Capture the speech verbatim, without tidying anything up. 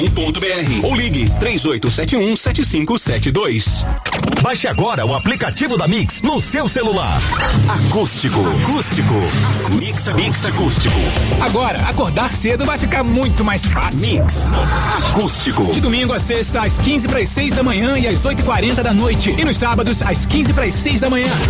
ponto br ou ligue três oito sete um sete cinco sete dois. Baixe agora o aplicativo da Mix no seu celular. Acústico. Acústico. Mix, Mix Acústico. Agora, acordar cedo vai ficar muito mais fácil. Mix Acústico. De domingo a sexta, às quinze para as seis da manhã e às oito e quarenta da noite. E nos sábados, às quinze para as seis da manhã.